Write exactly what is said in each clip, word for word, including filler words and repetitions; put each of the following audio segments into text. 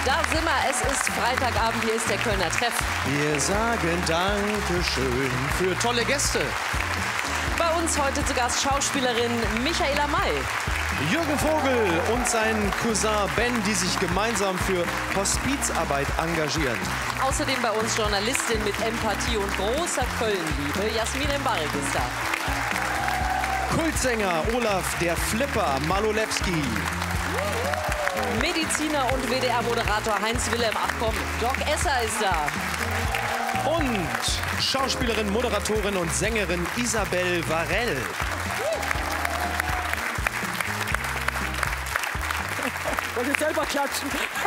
Da sind wir, es ist Freitagabend, hier ist der Kölner Treff. Wir sagen Dankeschön für tolle Gäste. Bei uns heute zu Gast Schauspielerin Michaela May. Jürgen Vogel und sein Cousin Ben, die sich gemeinsam für Hospizarbeit engagieren. Außerdem bei uns Journalistin mit Empathie und großer Köln-Liebe, Jasmin Embarek ist da. Kultsänger Olaf der Flipper Malolewski. Mediziner und W D R-Moderator Heinz-Wilhelm, ach komm, Doc Esser ist da. Und Schauspielerin, Moderatorin und Sängerin Isabel Varell. Wollt ihr selber klatschen?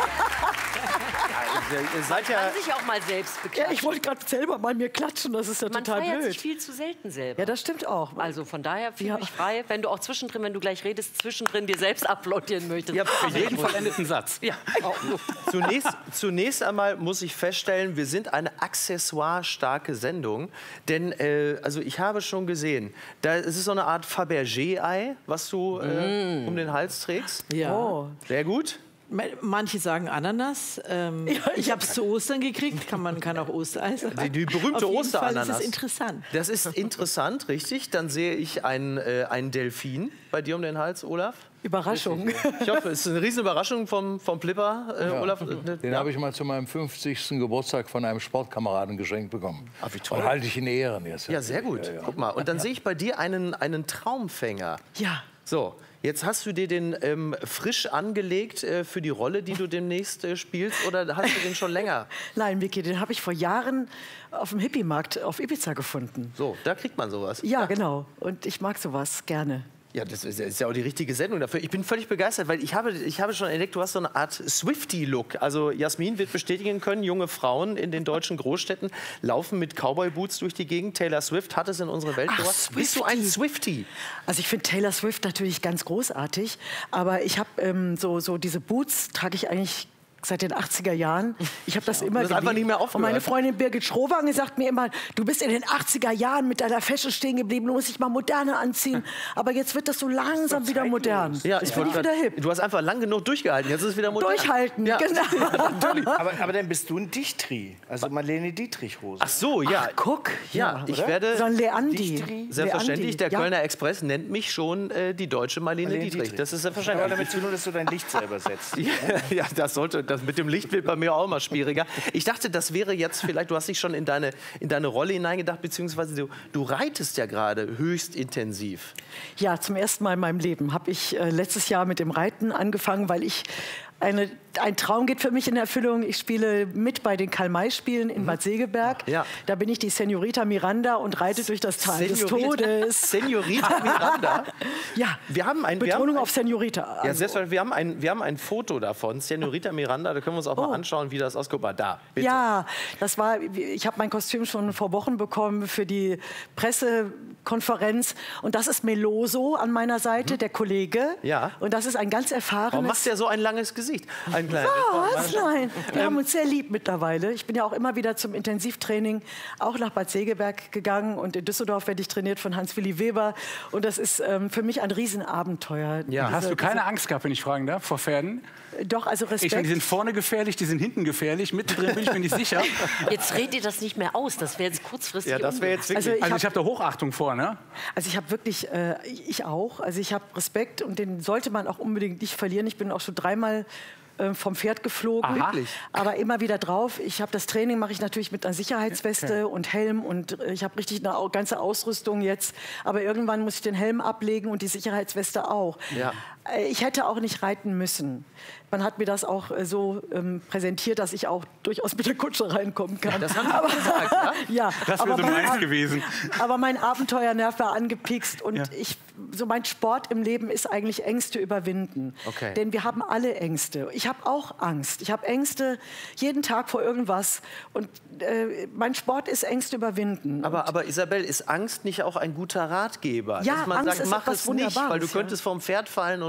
Ja, ihr seid ja... Man kann sich auch mal selbst beklatschen. Ja, ich wollte gerade selber mal mir klatschen, das ist ja Man total feiert blöd. sich viel zu selten selber. Ja, das stimmt auch. Also von daher fühl Ja. mich frei, wenn du auch zwischendrin, wenn du gleich redest, zwischendrin dir selbst applaudieren möchtest. Ja, für Jeden vollendeten Satz. Ja. Zunächst, zunächst einmal muss ich feststellen, wir sind eine accessoire-starke Sendung. Denn, äh, also ich habe schon gesehen, da ist es so eine Art Fabergé-Ei, was du äh, Mm. um den Hals trägst. Ja. Oh. Sehr gut. Manche sagen Ananas. Ähm, ich habe es zu Ostern gekriegt. Kann man kann auch Osterei sagen. Die, die berühmte Auf jeden Osterananas. Fall ist es interessant. Das ist interessant, richtig. Dann sehe ich einen, äh, einen Delfin bei dir um den Hals, Olaf. Überraschung. Ich hoffe, es ist eine riesen Überraschung vom, vom Flipper, äh, Ja. Olaf. Den habe ich mal zu meinem fünfzigsten Geburtstag von einem Sportkameraden geschenkt bekommen. Ah, wie toll. Und halte ich in Ehren jetzt. Ja, sehr gut. Ja, ja. Guck mal. Und dann sehe ich bei dir einen, einen Traumfänger. Ja. So, jetzt hast du dir den ähm, frisch angelegt äh, für die Rolle, die du demnächst äh, spielst, oder hast du den schon länger? Nein, Vicky, den habe ich vor Jahren auf dem Hippie-Markt auf Ibiza gefunden. So, da kriegt man sowas. Ja, genau. Und ich mag sowas gerne. Ja, das ist, ist ja auch die richtige Sendung dafür. Ich bin völlig begeistert, weil ich habe, ich habe schon entdeckt, du hast so eine Art Swiftie-Look. Also Jasmin wird bestätigen können, junge Frauen in den deutschen Großstädten laufen mit Cowboy-Boots durch die Gegend. Taylor Swift hat es in unsere Welt Ach, gebracht. Bist du ein Swiftie? Also ich finde Taylor Swift natürlich ganz großartig, aber ich habe ähm, so, so diese Boots trage ich eigentlich seit den achtziger Jahren. Ich habe das immer das ist einfach geliebt. nicht mehr aufgehört. Und meine Freundin Birgit Schrowange sagt mir immer, du bist in den achtziger Jahren mit deiner Fashion stehen geblieben, du musst dich mal moderner anziehen. Aber jetzt wird das so langsam wieder modern. Ja, Jetzt ich bin ich wollte wieder grad- hip. Du hast einfach lang genug durchgehalten. Jetzt ist es wieder modern. Durchhalten, Ja. genau. Aber, aber dann bist du ein Dichtri, also Marlene Dietrich-Hose. Ach so, ja. Ach, guck. Ja, ich oder? werde... So ein Leandi. Dichtri. Selbstverständlich, Leandi, der ja. Kölner Express nennt mich schon äh, die deutsche Marlene, Marlene Dietrich. Dietrich. Das ist Aber selbstverständlich. damit zu tun, dass du dein Licht selber setzt. Ja, ja, das sollte, das mit dem Licht wird bei mir auch immer schwieriger. Ich dachte, das wäre jetzt vielleicht, du hast dich schon in deine, in deine Rolle hineingedacht, beziehungsweise du, du reitest ja gerade höchst intensiv. Ja, zum ersten Mal in meinem Leben habe ich äh, letztes Jahr mit dem Reiten angefangen, weil ich eine, ein Traum geht für mich in Erfüllung. Ich spiele mit bei den Karl-May-Spielen in Bad Segeberg. Ja. Da bin ich die Senorita Miranda und reite durch das Tal des Todes. Senorita Miranda. Ja, Wir haben ein, wir haben Betonung ein, auf Senorita. Ja, Also, selbstverständlich. Wir haben, ein, wir haben ein Foto davon, Senorita Miranda. Da können wir uns auch mal anschauen, wie das aussieht. Guck mal, da, bitte. ja, das war, ich habe mein Kostüm schon vor Wochen bekommen für die Pressekonferenz. Und das ist Meloso an meiner Seite, der Kollege. Ja. Und das ist ein ganz erfahrenes... Warum machst du ja so ein langes Gesicht? Ein kleines. Was? Nein. Wir Ähm, haben uns sehr lieb mittlerweile. Ich bin ja auch immer wieder zum Intensivtraining auch nach Bad Segeberg gegangen. Und in Düsseldorf werde ich trainiert von Hans-Willi Weber. Und das ist ähm, für mich ein Riesenabenteuer. Ja. Hast Diese- du keine Angst gehabt, wenn ich fragen darf, vor Pferden? diese- Doch, also Ich meine, die Respekt. sind vorne gefährlich, die sind hinten gefährlich, mittendrin bin ich mir nicht sicher. Jetzt redet ihr das nicht mehr aus, das wäre jetzt kurzfristig. Ja, das wäre jetzt wirklich... Also ich Also hab- ich habe da Hochachtung vor, ne? Also ich habe wirklich, äh, ich auch, also ich habe Respekt und den sollte man auch unbedingt nicht verlieren. Ich bin auch schon dreimal äh, vom Pferd geflogen, Aha. Wirklich? aber immer wieder drauf. Ich habe das Training mache ich natürlich mit einer Sicherheitsweste und Helm und äh, ich habe richtig eine au- ganze Ausrüstung jetzt. Aber irgendwann muss ich den Helm ablegen und die Sicherheitsweste auch. Ja. Äh, Ich hätte auch nicht reiten müssen. Man hat mir das auch äh, so ähm, präsentiert, dass ich auch durchaus mit der Kutsche reinkommen kann. Das haben Sie gesagt, ja? Ja, Das aber wäre so mein meins Ab- gewesen. Aber mein Abenteuernerv war angepikst und Ja. ich, so mein Sport im Leben ist eigentlich Ängste überwinden. Okay. Denn wir haben alle Ängste. Ich habe auch Angst. Ich habe Ängste jeden Tag vor irgendwas und äh, mein Sport ist Ängste überwinden. Aber, aber Isabel, ist Angst nicht auch ein guter Ratgeber? Ja, Dass man Angst sagt, ist mach etwas es nicht, weil du Wunderbares, ja. könntest vom Pferd fallen und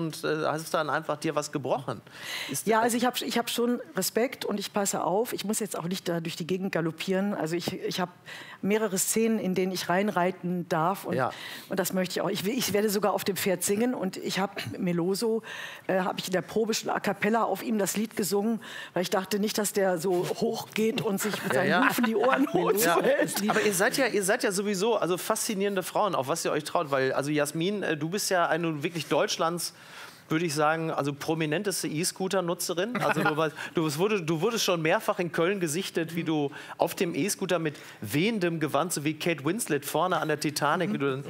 und äh, hast dann einfach dir was gebrochen. Ist ja, also ich habe ich hab schon Respekt und ich passe auf. Ich muss jetzt auch nicht da durch die Gegend galoppieren. Also ich, ich habe mehrere Szenen, in denen ich reinreiten darf und, ja. und das möchte ich auch. Ich, ich werde sogar auf dem Pferd singen und ich habe Meloso, äh, habe ich in der Probe schon a cappella auf ihm das Lied gesungen, weil ich dachte nicht, dass der so hoch geht und sich mit seinen ja, ja. Hufen die Ohren holt. Ja. Aber ihr seid ja, ihr seid ja sowieso also faszinierende Frauen, auf was ihr euch traut, weil also Jasmin, äh, du bist ja eine wirklich Deutschlands, würde ich sagen, also prominenteste E-Scooter-Nutzerin. Also du, warst, du, wurde, du wurdest schon mehrfach in Köln gesichtet, wie du auf dem E-Scooter mit wehendem Gewand, so wie Kate Winslet vorne an der Titanic. Wie du,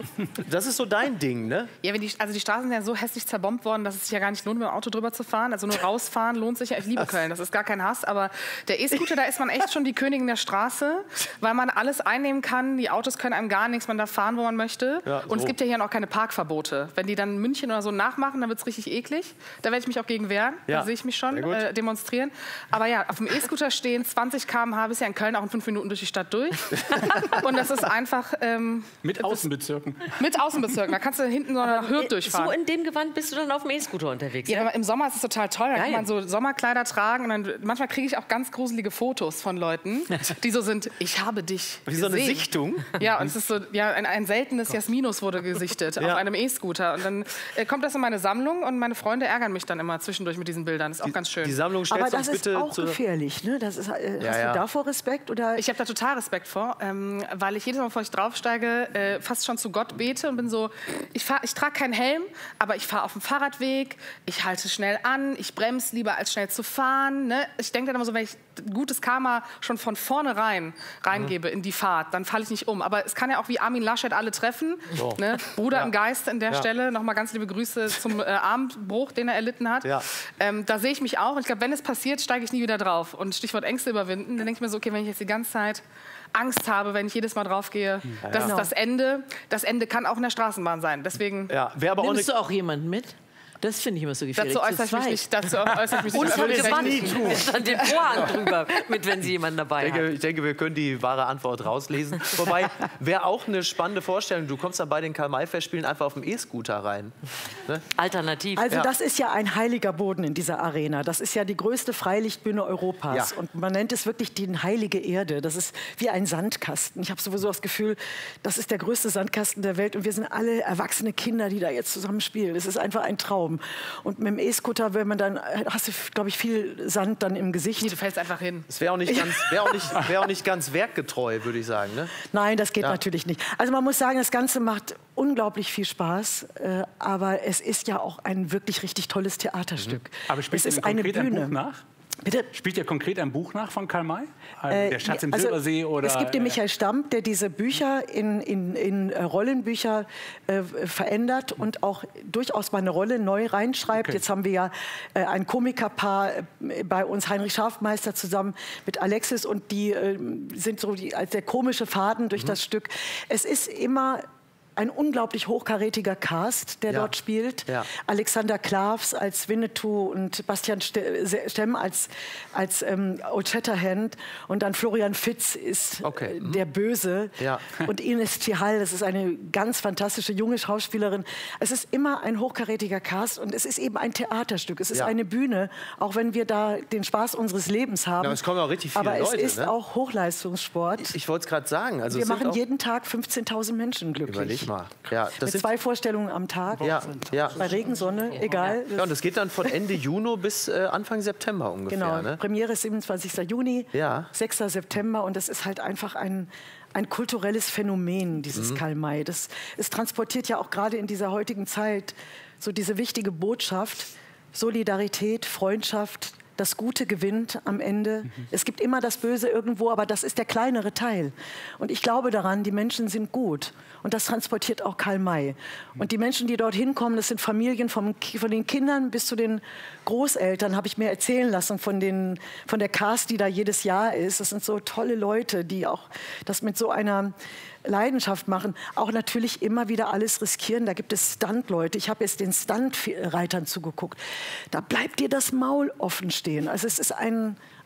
das ist so dein Ding, ne? Ja, wenn die, also die Straßen sind ja so hässlich zerbombt worden, dass es sich ja gar nicht lohnt, mit dem Auto drüber zu fahren. Also nur rausfahren lohnt sich ja. Ich liebe Köln, das ist gar kein Hass. Aber der E-Scooter, da ist man echt schon die Königin der Straße, weil man alles einnehmen kann. Die Autos können einem gar nichts, man darf fahren, wo man möchte. Ja, so. Und es gibt ja hier noch keine Parkverbote. Wenn die dann München oder so nachmachen, dann wird es richtig eklig. Da werde ich mich auch gegen wehren. Ja. Da sehe ich mich schon äh, demonstrieren. Aber ja, auf dem E-Scooter stehen, zwanzig Kilometer pro Stunde, bist ja in Köln auch in fünf Minuten durch die Stadt durch. Und das ist einfach... Ähm, mit Außenbezirken. Mit Außenbezirken. Da kannst du hinten so nach Hürth durchfahren. So in dem Gewand bist du dann auf dem E-Scooter unterwegs? Ja, aber im Sommer ist es total toll. Da kann man so Sommerkleider tragen. Und dann, manchmal kriege ich auch ganz gruselige Fotos von Leuten, die so sind, ich habe dich Wie gesehen. So eine Sichtung? Ja, und es ist so, ja, ein, ein seltenes Jasminus wurde gesichtet ja. auf einem E-Scooter. Und dann äh, kommt das in meine Sammlung und meine Freunde ärgern mich dann immer zwischendurch mit diesen Bildern. Das ist auch die, ganz schön. Die Sammlung stellst aber das uns bitte ist auch zu gefährlich, ne? Das ist, äh, ja, hast ja. du davor Respekt? Oder? Ich habe da total Respekt vor, ähm, weil ich jedes Mal, bevor ich draufsteige, äh, fast schon zu Gott bete und bin so, ich, fahr, ich trage keinen Helm, aber ich fahre auf dem Fahrradweg, ich halte schnell an, ich bremse lieber, als schnell zu fahren. Ne? Ich denke dann immer so, wenn ich gutes Karma schon von vornherein reingebe mhm. in die Fahrt, dann falle ich nicht um. Aber es kann ja auch wie Armin Laschet alle treffen. So. Ne? Bruder ja. im Geiste an der ja. Stelle. Nochmal ganz liebe Grüße zum äh, Armbruch, den er erlitten hat. Ja. Ähm, da sehe ich mich auch. Und ich glaube, wenn es passiert, steige ich nie wieder drauf. Und Stichwort Ängste überwinden, dann denke ich mir so, okay, wenn ich jetzt die ganze Zeit Angst habe, wenn ich jedes Mal draufgehe, ja. das ist das Ende. Das Ende kann auch in der Straßenbahn sein. Deswegen ja. Wer aber nimmst auch du auch jemanden mit? Das finde ich immer so gefährlich. Dazu äußere ich mich nicht. Dazu äußere ich mich und von nicht. Gewandt. Es stand den Vorhang drüber, mit, wenn Sie jemanden dabei ich denke, haben. ich denke, wir können die wahre Antwort rauslesen. Wobei, wäre auch eine spannende Vorstellung. Du kommst dann bei den Karl-May-Festspielen einfach auf dem E-Scooter rein. Ne? Alternativ. Also ja. das ist ja ein heiliger Boden in dieser Arena. Das ist ja die größte Freilichtbühne Europas. Ja. Und man nennt es wirklich die heilige Erde. Das ist wie ein Sandkasten. Ich habe sowieso das Gefühl, das ist der größte Sandkasten der Welt. Und wir sind alle erwachsene Kinder, die da jetzt zusammen spielen. Es ist einfach ein Traum. Und mit dem E-Scooter, wenn man dann, hast du, glaube ich, viel Sand dann im Gesicht. Nee, du fällst einfach hin. Es wäre auch, wär auch, nicht, wär auch nicht ganz werkgetreu, würde ich sagen. Ne? Nein, das geht ja. natürlich nicht. Also man muss sagen, das Ganze macht unglaublich viel Spaß. Äh, aber es ist ja auch ein wirklich richtig tolles Theaterstück. Mhm. Aber spielt es ihr ist eine konkret Bühne. ein Buch nach? Bitte? Spielt ihr konkret ein Buch nach von Karl May? Äh, der Schatz im also, Silbersee? Oder, es gibt den Michael Stamp, der diese Bücher in, in, in Rollenbücher äh, verändert und auch durchaus mal eine Rolle neu reinschreibt. Okay. Jetzt haben wir ja äh, ein Komikerpaar äh, bei uns, Heinrich Schafmeister zusammen mit Alexis, und die äh, sind so die, als der komische Faden durch mhm. das Stück. Es ist immer ein unglaublich hochkarätiger Cast, der ja. dort spielt. Ja. Alexander Klavs als Winnetou und Bastian Stemm als, als ähm, Old Shatterhand. Und dann Florian Fitz ist okay. äh, der Böse. Ja. Und Ines Tihal, das ist eine ganz fantastische junge Schauspielerin. Es ist immer ein hochkarätiger Cast und es ist eben ein Theaterstück. Es ist ja. eine Bühne, auch wenn wir da den Spaß unseres Lebens haben. Ja, es kommen auch richtig viele Aber Leute. Aber es ist ne? auch Hochleistungssport. Ich, ich wollte es gerade sagen. Also wir es machen jeden Tag fünfzehntausend Menschen glücklich. Überleg mal. Ja, das Mit zwei Vorstellungen am Tag. Ja, ja. Bei Regen, Sonne, egal. Ja, und das geht dann von Ende Juni bis äh, Anfang September ungefähr. Genau, ne? Premiere ist siebenundzwanzigster Juni, ja. sechster September. Und das ist halt einfach ein, ein kulturelles Phänomen, dieses mhm. Karl May. Das, es transportiert ja auch gerade in dieser heutigen Zeit so diese wichtige Botschaft: Solidarität, Freundschaft. Das Gute gewinnt am Ende. Mhm. Es gibt immer das Böse irgendwo, aber das ist der kleinere Teil. Und ich glaube daran, die Menschen sind gut. Und das transportiert auch Karl May. Und die Menschen, die dort hinkommen, das sind Familien, vom, von den Kindern bis zu den Großeltern, habe ich mir erzählen lassen, von, den, von der Cast, die da jedes Jahr ist. Das sind so tolle Leute, die auch das mit so einer Leidenschaft machen, auch natürlich immer wieder alles riskieren. Da gibt es Stunt-Leute. Ich habe jetzt den Stunt-Reitern zugeguckt. Da bleibt dir das Maul offen stehen. Also es ist ein,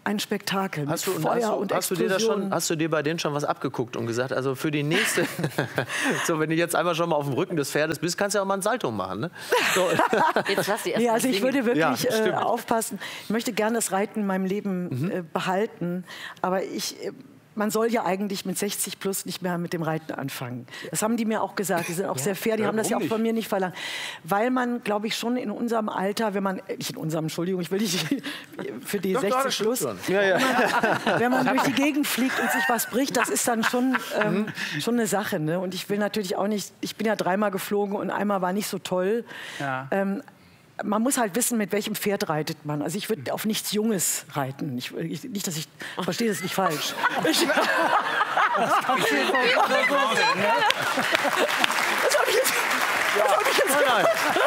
ein Spektakel Hast mit du, Feuer hast du, und hast du dir das schon, Explosionen. hast du dir bei denen schon was abgeguckt und gesagt, also für die nächste, so wenn du jetzt einmal schon mal auf dem Rücken des Pferdes bist, kannst du ja auch mal ein Salto machen, ne? So. Jetzt lass die erst Nee, mal also ich singen. würde wirklich Ja, äh, stimmt. aufpassen. Ich möchte gerne das Reiten in meinem Leben Mhm. äh, behalten, aber ich... Äh, man soll ja eigentlich mit sechzig plus nicht mehr mit dem Reiten anfangen. Das haben die mir auch gesagt. Die sind auch sehr fair. Die haben das ja auch von mir nicht verlangt. Weil man, glaube ich, schon in unserem Alter, wenn man, äh, nicht in unserem, Entschuldigung, ich will nicht für die sechzig plus, Ja, ja. wenn man, wenn man durch die Gegend fliegt und sich was bricht, das ist dann schon, ähm, schon eine Sache. Ne? Und ich will natürlich auch nicht, ich bin ja dreimal geflogen und einmal war nicht so toll. Ja. Ähm, man muss halt wissen, mit welchem Pferd reitet man. Also ich würde auf nichts Junges reiten. Ich, ich, nicht, dass ich verstehe das nicht falsch. Ich, das habe ich jetzt, das hab ich jetzt Nein.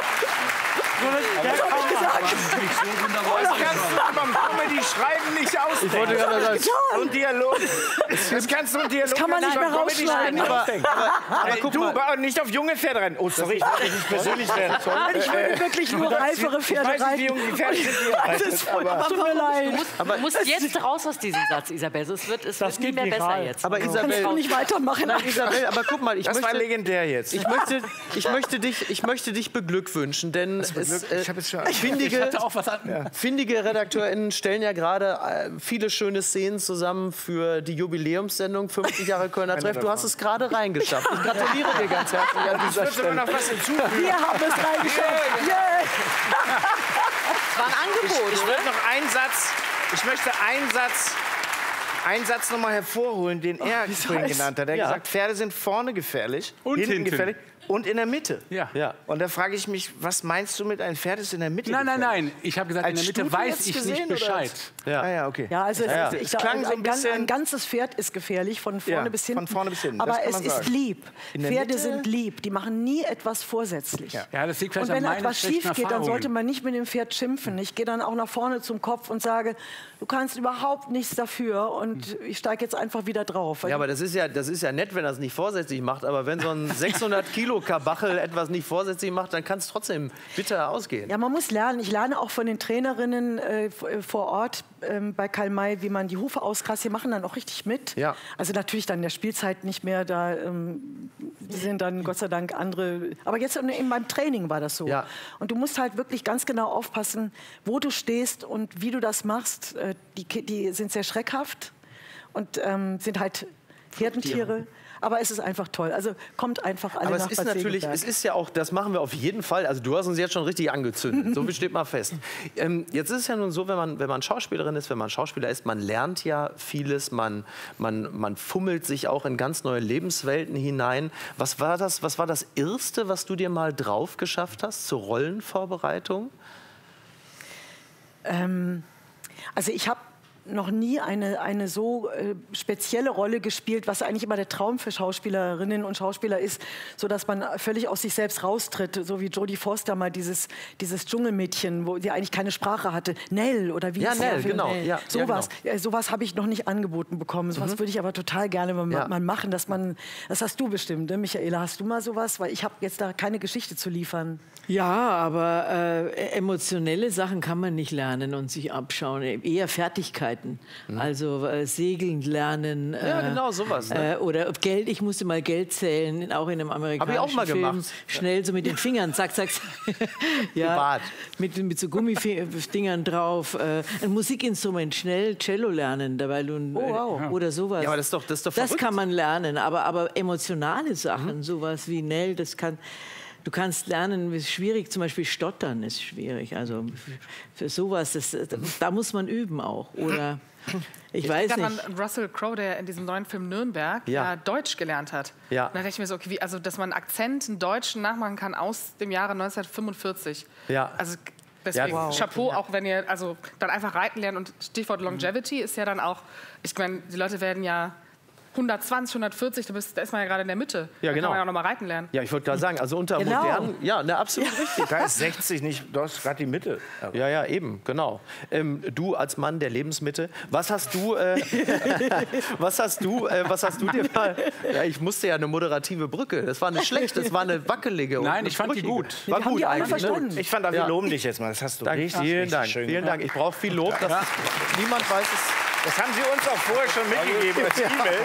das hab ich gesagt. Das kannst du aber im Comedy-Schreiben nicht Ich wollte ausdenken. gerade sagen, Und Dialog. Das kannst du im Dialog kann man nicht mehr rausschneiden. Aber, aber aber guck du, mal. aber nicht auf junge Pferde rennen. Oh, sorry, ich wollte nicht persönlich werden. Ich würde wirklich nur reifere Pferde Ich weiß nicht, wie reiten. jung die Pferde sind, die ihr Das reitet, ist aber- tut mir leid. Du musst, du musst jetzt raus aus diesem Satz, Isabel. Es wird, es wird nie mehr besser jetzt. aber Kannst Isabel, du nicht weitermachen? Nein, Isabel, aber guck mal, ich Das war möchte, legendär jetzt. ich möchte, ich möchte dich, ich möchte dich beglückwünschen, denn es, äh, Ich hab jetzt schon- findige, Ich hatte auch was an. findige RedakteurInnen stellen ja gerade äh, viele schöne Szenen zusammen für die Jubiläumssendung fünfzig Jahre Kölner Treff. Du hast es gerade reingeschafft. Ich gratuliere dir ganz herzlich an Ich dieser würde sogar Stelle. noch was hinzufügen. Wir haben es reingeschafft. Yeah. Das war ein Angebot, Ich oder? würde noch einen Satz, ich möchte einen Satz, einen Satz noch mal hervorholen, den er vorhin genannt hat. Er hat Ja. gesagt, Pferde sind vorne gefährlich, Und hinten. gefährlich und in der Mitte. Ja. Ja. Und da frage ich mich, was meinst du mit ein Pferd ist in der Mitte Nein, nein, gefährlich? nein. Ich habe gesagt, in Als der Mitte Studie weiß jetzt ich gesehen, nicht oder Bescheid. Ja. Ah ja, okay. Ja, also Ja. ich Es sag, klang so ein ein, gan- bisschen- ein ganzes Pferd ist gefährlich, von vorne Ja, bis hinten. von vorne bis hinten, das Aber kann es man ist sagen. lieb. In der Pferde Mitte- sind lieb. Die machen nie etwas vorsätzlich. Ja. Ja, das liegt vielleicht Und wenn an meinen etwas schlechten schief geht, dann Erfahrungen. sollte man nicht mit dem Pferd schimpfen. Ich gehe dann auch nach vorne zum Kopf und sage, du kannst überhaupt nichts dafür und ich steige jetzt einfach wieder drauf. Ja, aber das ist ja, das ist ja nett, wenn er es nicht vorsätzlich macht. Aber wenn so ein sechshundert Kilo Kabachel etwas nicht vorsätzlich macht, dann kann es trotzdem bitter ausgehen. Ja, man muss lernen. Ich lerne auch von den Trainerinnen äh, v- äh, vor Ort ähm, bei Karl May, wie man die Hufe auskratzt. Die machen dann auch richtig mit. Ja. Also natürlich dann in der Spielzeit nicht mehr. Da ähm, sind dann Gott sei Dank andere. Aber jetzt eben beim Training war das so. Ja. Und du musst halt wirklich ganz genau aufpassen, wo du stehst und wie du das machst. Äh, die, Ki- die sind sehr schreckhaft und ähm, sind halt Herdentiere. Aber es ist einfach toll. Also kommt einfach alle Aber nach es ist Bad natürlich, Segeberg. es ist ja auch, das machen wir auf jeden Fall. Also du hast uns jetzt schon richtig angezündet. So viel steht mal fest. Ähm, jetzt ist es ja nun so, wenn man, wenn man Schauspielerin ist, wenn man Schauspieler ist, man lernt ja vieles, man, man, man fummelt sich auch in ganz neue Lebenswelten hinein. Was war das, was war das Erste, was du dir mal drauf geschafft hast zur Rollenvorbereitung? Ähm, also ich habe noch nie eine, eine so äh, spezielle Rolle gespielt, was eigentlich immer der Traum für Schauspielerinnen und Schauspieler ist, so dass man völlig aus sich selbst raustritt, so wie Jodie Foster mal dieses, dieses Dschungelmädchen, wo sie eigentlich keine Sprache hatte, Nell oder wie Ja, hieß der Nell, Film? genau. Ja, ja, sowas, ja, sowas habe ich noch nicht angeboten bekommen. Sowas würde ich aber total gerne mal, Ja. mal machen, dass man, das hast du bestimmt, ne? Michaela, hast du mal sowas? Weil ich habe jetzt da keine Geschichte zu liefern. Ja, aber äh, emotionelle Sachen kann man nicht lernen und sich abschauen. Eher Fertigkeiten. Also äh, segeln lernen. Äh, Ja, genau, sowas, ne? Äh, oder Geld. Ich musste mal Geld zählen, auch in einem amerikanischen auch mal Film. gemacht. Schnell so mit den Fingern, zack, zack. zack. ja, Privat. mit, mit so Gummidingern drauf. Äh, ein Musikinstrument, schnell Cello lernen, dabei du ein- Oh, wow. oder sowas. Ja, aber das ist doch, das ist doch Das verrückt. kann man lernen, aber, aber emotionale Sachen, sowas wie Nell, das kann. Du kannst lernen, es ist schwierig, zum Beispiel Stottern ist schwierig. Also für sowas, das, da muss man üben auch. Oder ich, weiß Ich nicht. an Russell Crowe, der in diesem neuen Film Nürnberg Ja. ja. Deutsch gelernt hat. Ja. Und da dachte ich mir so, okay, wie, also, dass man einen Akzent, einen Deutschen nachmachen kann aus dem Jahre neunzehnhundertfünfundvierzig. Ja. Also deswegen Ja, wow. Chapeau, auch wenn ihr also dann einfach reiten lernt. Und Stichwort Longevity ist ja dann auch, ich meine, die Leute werden ja hundertzwanzig, hundertvierzig, da, bist, da ist man ja gerade in der Mitte. Ja, da genau. kann man ja auch noch mal reiten lernen. Ja, ich wollte gerade sagen, also unter Genau. modernen, ja, ne, absolut richtig. Da ist sechzig nicht, du hast gerade die Mitte. Aber Ja, ja, eben, genau. Ähm, du als Mann der Lebensmitte, was hast du, äh, was hast du, äh, was hast du dir mal, ja, ich musste ja eine moderative Brücke, das war nicht schlecht, das war eine wackelige. und Nein, eine ich fand die sprüchige. gut. War Die haben gut die alle eigentlich, ne? verstanden. ich fand auch, wir Ja. loben dich jetzt mal. Das hast du Danke, richtig, vielen richtig Dank, schön vielen gemacht. Dank. Ich brauche viel Lob, das niemand weiß es. Das haben Sie uns auch vorher schon mitgegeben als E-Mail.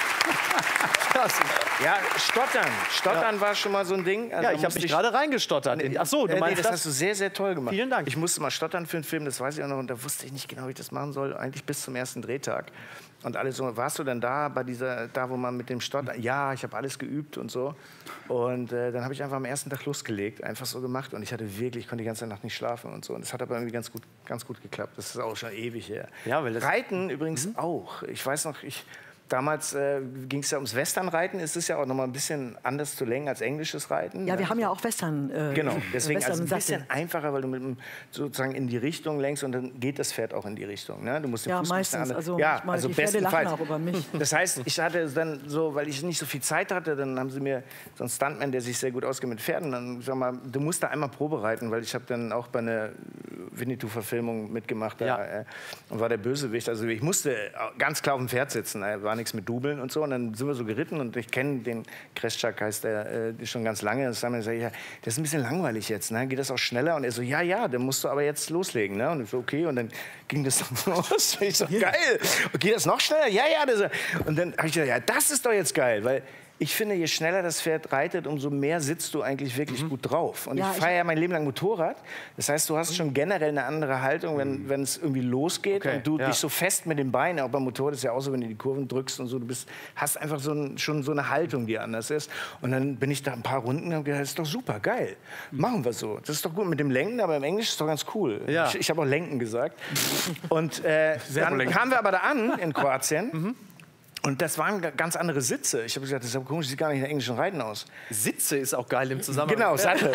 Ja, Stottern. Stottern war schon mal so ein Ding. Also Ja, da ich habe musste mich gerade reingestottert. Ach so, du Äh, nee, meinst das, das? hast du sehr, sehr toll gemacht. Vielen Dank. Ich musste mal stottern für einen Film, das weiß ich auch noch. Und da wusste ich nicht genau, wie ich das machen soll. Eigentlich bis zum ersten Drehtag. Und alle so, warst du denn da, bei dieser, da wo man mit dem Stottern... Ja, ich habe alles geübt und so. Und äh, dann habe ich einfach am ersten Tag losgelegt, einfach so gemacht. Und ich hatte wirklich, ich konnte die ganze Nacht nicht schlafen und so. Und das hat aber irgendwie ganz gut, ganz gut geklappt. Das ist auch schon ewig her. Ja, weil das- Reiten übrigens auch. Ich weiß noch, ich... Damals äh, ging es ja ums Westernreiten. Es ist ja auch noch mal ein bisschen anders zu lenken als englisches Reiten. Ja, wir haben ja auch Western. Äh, Genau, deswegen Western also ein bisschen Sattel. einfacher, weil du mit dem sozusagen in die Richtung lenkst und dann geht das Pferd auch in die Richtung. Ne? Du musst den Ja, Fuß ein bisschen meistens. anders- Also, ja, manchmal, also die Pferde lachen bestenfalls. auch über mich. Das heißt, ich hatte dann so, weil ich nicht so viel Zeit hatte, dann haben sie mir so einen Stuntman, der sich sehr gut auskennt mit Pferden, dann sag mal, du musst da einmal Probe reiten, weil ich habe dann auch bei einer Winnetou-Verfilmung mitgemacht da, Ja. äh, und war der Bösewicht. Also ich musste ganz klar auf dem Pferd sitzen, äh, war nichts mit Dubeln und so. Und dann sind wir so geritten und ich kenne den Kreschak, heißt der, äh, schon ganz lange. Und dann haben wir gesagt, ja, das ist ein bisschen langweilig jetzt, ne? Geht das auch schneller? Und er so, ja, ja, dann musst du aber jetzt loslegen. Ne? Und ich so, okay. Und dann ging das dann los. Und ich so, geil. Und geht das noch schneller? Ja, ja. Das, und dann habe ich gesagt, ja, das ist doch jetzt geil, weil ich finde, je schneller das Pferd reitet, umso mehr sitzt du eigentlich wirklich gut drauf. Und Ja, ich ich- fahre ja mein Leben lang Motorrad. Das heißt, du hast schon generell eine andere Haltung, wenn wenn es irgendwie losgeht Okay, und du ja. dich so fest mit den Beinen, auch beim Motorrad ist ja auch so, wenn du die Kurven drückst und so, du bist, hast einfach so ein, schon so eine Haltung, die anders ist. Und dann bin ich da ein paar Runden und habe gedacht, das ist doch super, geil. Machen wir so. Das ist doch gut mit dem Lenken, aber im Englisch ist es doch ganz cool. Ja. Ich, ich habe auch Lenken gesagt. Und äh, dann lenken. kamen wir aber da an in Kroatien. Und das waren ga- ganz andere Sitze. Ich habe gesagt, das ist aber komisch, sieht gar nicht nach englischen Reiten aus. Sitze ist auch geil im Zusammenhang. Genau, Sattel.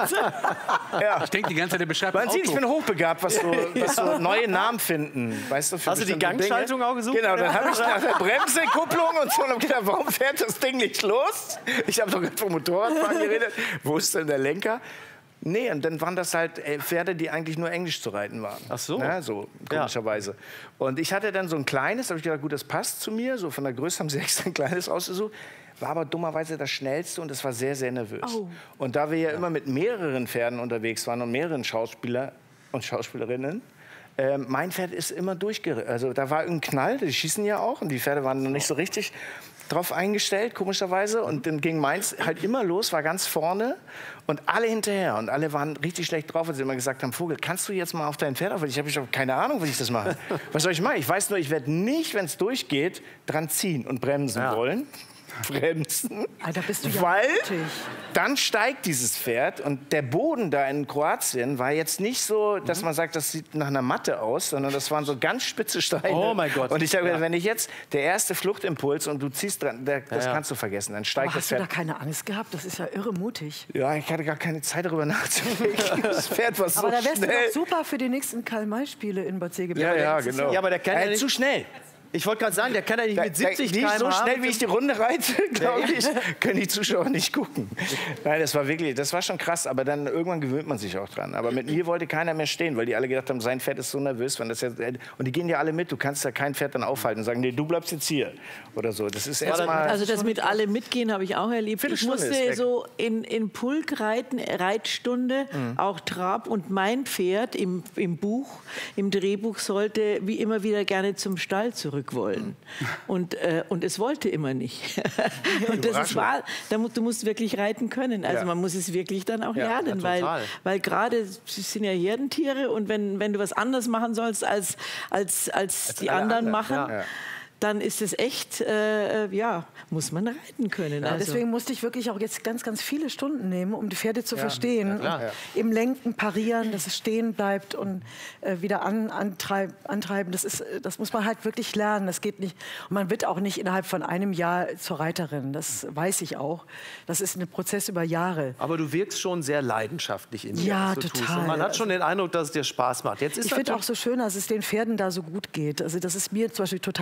ja. Ich denke die ganze Zeit, der beschreibt Man ein sieht, ich Auto. bin hochbegabt, was so, was so neue Namen finden. Weißt du, für Hast du die bestimmte Gangschaltung Dinge. auch gesucht? Genau, dann habe ich nach der Bremse, Kupplung und so und hab gedacht, warum fährt das Ding nicht los? Ich habe doch gerade vom Motorradfahren geredet. Wo ist denn der Lenker? Nee, und dann waren das halt äh, Pferde, die eigentlich nur Englisch zu reiten waren. Ach so. Ja, so, komischerweise. Und ich hatte dann so ein kleines, da habe ich gedacht, gut, das passt zu mir. So von der Größe haben sie extra ein kleines ausgesucht. War aber dummerweise das Schnellste und das war sehr, sehr nervös. Oh. Und da wir ja immer mit mehreren Pferden unterwegs waren und mehreren Schauspieler und Schauspielerinnen, ähm, mein Pferd ist immer durchgeritten. Also da war ein Knall, die schießen ja auch und die Pferde waren noch nicht so richtig drauf eingestellt, komischerweise. Und dann ging meins halt immer los, war ganz vorne und alle hinterher. Und alle waren richtig schlecht drauf, weil sie immer gesagt haben, Vogel, kannst du jetzt mal auf dein Pferd auf? Ich habe ich hab keine Ahnung, wie ich das mache. Was soll ich machen? Ich weiß nur, ich werde nicht, wenn es durchgeht, dran ziehen und bremsen Ja. wollen. Bremsen. Ah, da bist du ja Weil mutig. dann steigt dieses Pferd und der Boden da in Kroatien war jetzt nicht so, dass man sagt, das sieht nach einer Matte aus, sondern das waren so ganz spitze Steine. Oh mein Gott. Und ich habe gedacht, wenn ich jetzt der erste Fluchtimpuls und du ziehst dran, der, das ja. kannst du vergessen, dann steigt Aber das hast du da Pferd. keine Angst gehabt? Das ist ja irre mutig. Ja, ich hatte gar keine Zeit darüber nachzudenken. Das Pferd war so Aber da wärst du schnell. doch super für die nächsten Karl-May-Spiele in Bad Segeberg. Ja, ja, Das ist genau. Ja, aber der kann ja äh, nicht- zu schnell. Ich wollte gerade sagen, der kann ja nicht mit siebzig nicht so Kilometer pro Stunde schnell, wie ich die Runde reite, glaube ich, können die Zuschauer nicht gucken. Nein, das war wirklich, das war schon krass, aber dann irgendwann gewöhnt man sich auch dran. Aber mit mir wollte keiner mehr stehen, weil die alle gedacht haben, sein Pferd ist so nervös. Wenn das jetzt, und die gehen ja alle mit, du kannst ja kein Pferd dann aufhalten und sagen, nee, du bleibst jetzt hier oder so. Das ist erstmal... Also das mit alle mitgehen habe ich auch erlebt. Ich Viertelstunde ist musste weg. so in, in Pulk reiten, Reitstunde, auch Trab. Und mein Pferd im, im Buch, im Drehbuch sollte wie immer wieder gerne zum Stall zurück wollen. Und, äh, und es wollte immer nicht. Und das ist wahr, da mu- du musst wirklich reiten können. Also Ja. man muss es wirklich dann auch Ja, lernen, ja, weil, total. weil gerade sie sind ja Herdentiere und wenn, wenn du was anderes machen sollst als, als, als, die alle anderen anderen, machen, ja. Ja. dann ist es echt, äh, äh, ja, muss man reiten können. Ja, also. deswegen musste ich wirklich auch jetzt ganz, ganz viele Stunden nehmen, um die Pferde zu verstehen. klar. Und Ja. im Lenken parieren, dass es stehen bleibt und äh, wieder an, antreib, antreiben. Das, ist, äh, das muss man halt wirklich lernen. Das geht nicht. Und man wird auch nicht innerhalb von einem Jahr zur Reiterin. Das weiß ich auch. Das ist ein Prozess über Jahre. Aber du wirkst schon sehr leidenschaftlich in dir, Ja, was du tust. total. Und man hat schon den Eindruck, dass es dir Spaß macht. Jetzt ist Ich finde auch natürlich- so schön, dass es den Pferden da so gut geht. Also das ist mir zum Beispiel total wichtig.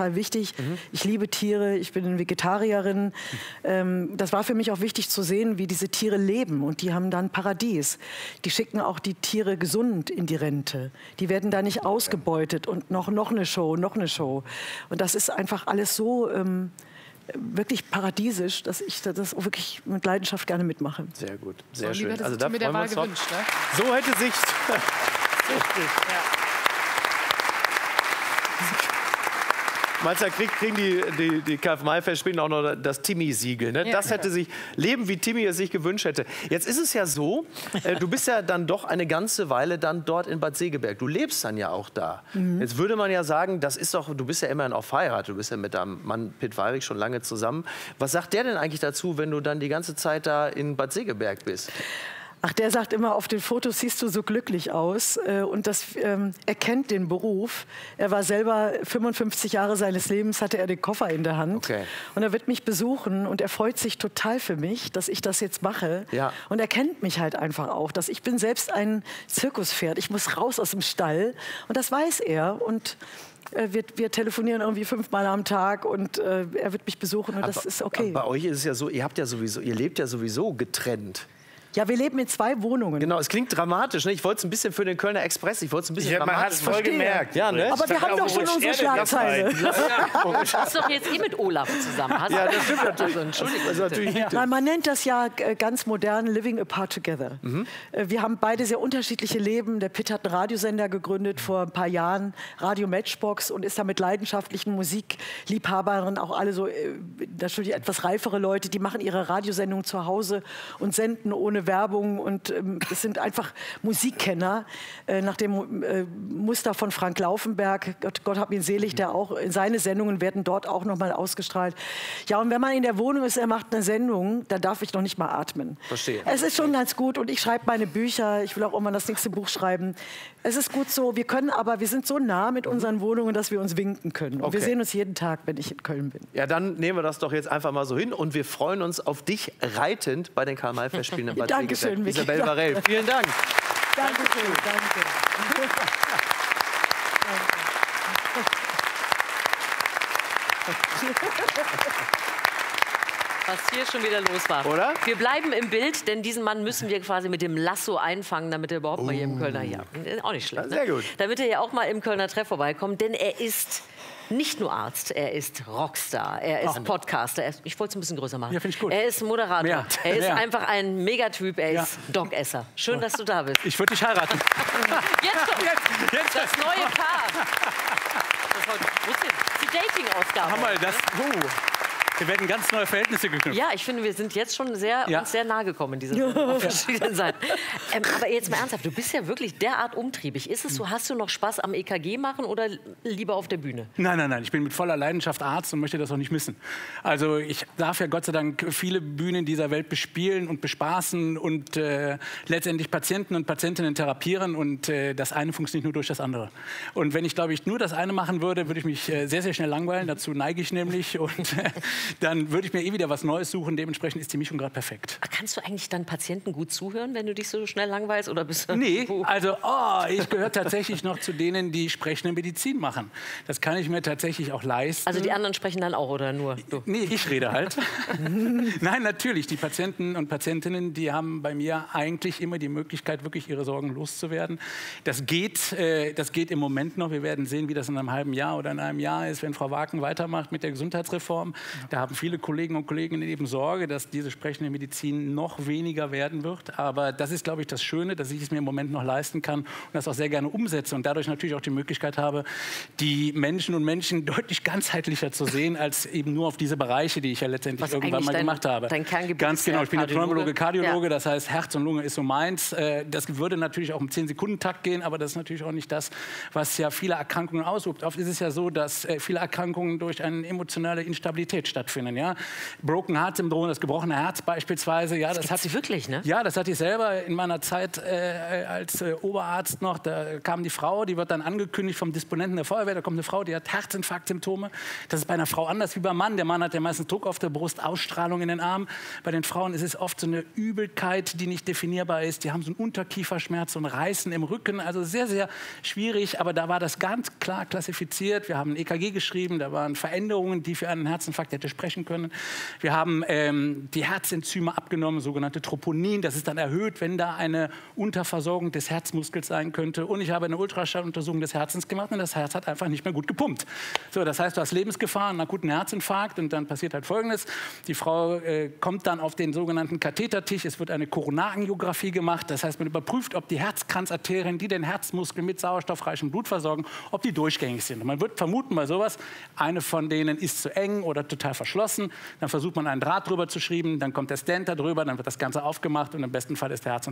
wichtig. Mhm. Ich liebe Tiere, ich bin Vegetarierin. Ähm, das war für mich auch wichtig zu sehen, wie diese Tiere leben. Und die haben dann Paradies. Die schicken auch die Tiere gesund in die Rente. Die werden da nicht ausgebeutet und noch, noch eine Show, noch eine Show. Und das ist einfach alles so ähm, wirklich paradiesisch, dass ich das auch wirklich mit Leidenschaft gerne mitmache. Sehr gut, sehr so, schön. Hätte also da da der freuen wir Wahl uns drauf. gewünscht, ne? So hätte sich... Malzer kriegt, kriegen die, die, die Karl-May-Festspiele auch noch das Timmy-Siegel. Ne? Ja. Das hätte sich, leben wie Timmy es sich gewünscht hätte. Jetzt ist es ja so, äh, du bist ja dann doch eine ganze Weile dann dort in Bad Segeberg. Du lebst dann ja auch da. Mhm. Jetzt würde man ja sagen, das ist doch, du bist ja immerhin auch verheiratet. Du bist ja mit deinem Mann Pitt Weyrich schon lange zusammen. Was sagt der denn eigentlich dazu, wenn du dann die ganze Zeit da in Bad Segeberg bist? Ach, der sagt immer, auf den Fotos siehst du so glücklich aus. Und das, ähm, er kennt den Beruf. Er war selber fünfundfünfzig Jahre seines Lebens, hatte er den Koffer in der Hand. Okay. Und er wird mich besuchen und er freut sich total für mich, dass ich das jetzt mache. Ja. Und er kennt mich halt einfach auch. Dass ich bin selbst ein Zirkuspferd. Ich muss raus aus dem Stall. Und das weiß er. Und Wir, wir telefonieren irgendwie fünfmal am Tag und äh, er wird mich besuchen und das aber, ist okay. Bei euch ist es ja so, ihr habt ja sowieso, ihr lebt ja sowieso getrennt. Ja, wir leben in zwei Wohnungen. Genau, es klingt dramatisch. Ne? Ich wollte es ein bisschen für den Kölner Express, ich wollte es ein bisschen Ich hab, man hat dramatisch es voll verstehe. gemerkt. Ja, ne? Aber wir haben doch schon unsere Schlagzeile. Du bist doch jetzt eh mit Olaf zusammen. Hast Ja, das stimmt natürlich. Also, Entschuldigung. Das ist natürlich nicht Nein, man nennt das ja äh, ganz modern Living apart together. Mhm. Äh, Wir haben beide sehr unterschiedliche Leben. Der Pitt hat einen Radiosender gegründet vor ein paar Jahren, Radio Matchbox, und ist da mit leidenschaftlichen Musikliebhabern, auch alle so äh, natürlich etwas reifere Leute, die machen ihre Radiosendung zu Hause und senden ohne Werbung. Und ähm, das sind einfach Musikkenner äh, nach dem äh, Muster von Frank Laufenberg. Gott, Gott hab ihn selig, der auch, seine Sendungen werden dort auch noch mal ausgestrahlt. Ja, und wenn man in der Wohnung ist, er macht eine Sendung, dann darf ich noch nicht mal atmen. Verstehe. Es ist schon ganz gut und ich schreibe meine Bücher. Ich will auch irgendwann das nächste Buch schreiben. Es ist gut so. Wir können aber, wir sind so nah mit unseren Wohnungen, dass wir uns winken können. Und Okay. wir sehen uns jeden Tag, wenn ich in Köln bin. Ja, dann nehmen wir das doch jetzt einfach mal so hin und wir freuen uns auf dich reitend bei den Karl-May-Festspielen in Bad Dankeschön, Segeberg. Micky. Isabel Varell, vielen Dank. Dankeschön, danke. Was hier schon wieder los war. Oder? Wir bleiben im Bild, denn diesen Mann müssen wir quasi mit dem Lasso einfangen, damit er überhaupt mal hier im Kölner hier. Auch nicht schlecht. Sehr ne? gut. Damit er ja auch mal im Kölner Treff vorbeikommt, denn er ist nicht nur Arzt, er ist Rockstar, er ist Podcaster. Er ist, ich wollte es ein bisschen größer machen. Ja, finde ich gut. Er ist Moderator. Mehr. Er ist Mehr. einfach ein Megatyp. Er Ja. ist Dogesser. Schön, dass du da bist. Ich würde dich heiraten. Jetzt kommt Jetzt, jetzt. das neue Paar. Das heute, wo ist denn? Die Dating-Ausgabe. Hammer, das. Uh, hier werden ganz neue Verhältnisse geknüpft. Ja, ich finde, wir sind jetzt schon sehr, Ja. uns sehr nahe gekommen in dieser Sendung auf verschiedenen Seiten. Ähm, aber jetzt mal ernsthaft, du bist ja wirklich derart umtriebig. Ist es so, hast du noch Spaß am E K G machen oder lieber auf der Bühne? Nein, nein, nein. Ich bin mit voller Leidenschaft Arzt und möchte das auch nicht missen. Also ich darf ja Gott sei Dank viele Bühnen dieser Welt bespielen und bespaßen und äh, letztendlich Patienten und Patientinnen therapieren. Und äh, das eine funktioniert nur durch das andere. Und wenn ich, glaube ich, nur das eine machen würde, würde ich mich äh, sehr, sehr schnell langweilen. Dazu neige ich nämlich. Und äh, dann würde ich mir eh wieder was Neues suchen. Dementsprechend ist die Mischung gerade perfekt. Kannst du eigentlich dann Patienten gut zuhören, wenn du dich so schnell langweilst? Oder bist du Nee, Puh. also oh, ich gehöre tatsächlich noch zu denen, die sprechende Medizin machen. Das kann ich mir tatsächlich auch leisten. Also die anderen sprechen dann auch, oder nur du? Nee, ich rede halt. Nein, natürlich. Die Patienten und Patientinnen, die haben bei mir eigentlich immer die Möglichkeit, wirklich ihre Sorgen loszuwerden. Das geht, äh, das geht im Moment noch. Wir werden sehen, wie das in einem halben Jahr oder in einem Jahr ist, wenn Frau Waken weitermacht mit der Gesundheitsreform. Da haben viele Kollegen und Kolleginnen eben Sorge, dass diese sprechende Medizin noch weniger werden wird. Aber das ist, glaube ich, das Schöne, dass ich es mir im Moment noch leisten kann und das auch sehr gerne umsetze und dadurch natürlich auch die Möglichkeit habe, die Menschen und Menschen deutlich ganzheitlicher zu sehen, als eben nur auf diese Bereiche, die ich ja letztendlich Was irgendwann eigentlich mal dein- gemacht habe. dein Kerngebiet Ganz ist genau, ja ich bin ja Kardiologe. Pneumologe, Kardiologe, Ja. das heißt Herz und Lunge ist so meins. Äh, Das würde natürlich auch im zehn-Sekunden-Takt gehen, aber das ist natürlich auch nicht das, was ja viele Erkrankungen ausübt. Oft ist es ja so, dass äh, viele Erkrankungen durch eine emotionale Instabilität stattfinden. stattfinden. Ja? Broken Heart Syndrom, das gebrochene Herz beispielsweise. Ja, das, das hat sie wirklich, ne? Ja, das hatte ich selber in meiner Zeit äh, als äh, Oberarzt noch. Da kam die Frau, die wird dann angekündigt vom Disponenten der Feuerwehr. Da kommt eine Frau, die hat Herzinfarktsymptome. Das ist bei einer Frau anders wie beim Mann. Der Mann hat ja meistens Druck auf der Brust, Ausstrahlung in den Armen. Bei den Frauen ist es oft so eine Übelkeit, die nicht definierbar ist. Die haben so einen Unterkieferschmerz, so ein Reißen im Rücken. Also sehr, sehr schwierig. Aber da war das ganz klar klassifiziert. Wir haben ein E K G geschrieben. Da waren Veränderungen, die für einen Herzinfarkt hätte sprechen können. Wir haben ähm, die Herzenzyme abgenommen, sogenannte Troponin. Das ist dann erhöht, wenn da eine Unterversorgung des Herzmuskels sein könnte. Und ich habe eine Ultraschalluntersuchung des Herzens gemacht und das Herz hat einfach nicht mehr gut gepumpt. So, das heißt, du hast Lebensgefahr, einen akuten Herzinfarkt und dann passiert halt Folgendes. Die Frau äh, kommt dann auf den sogenannten Kathetertisch. Es wird eine Koronarangiographie gemacht. Das heißt, man überprüft, ob die Herzkranzarterien, die den Herzmuskel mit sauerstoffreichem Blut versorgen, ob die durchgängig sind. Und man wird vermuten bei sowas, eine von denen ist zu eng oder total verschlossen. Dann versucht man einen Draht drüber zu schieben, dann kommt der Stent da drüber, dann wird das Ganze aufgemacht und im besten Fall ist der Herzinfarkt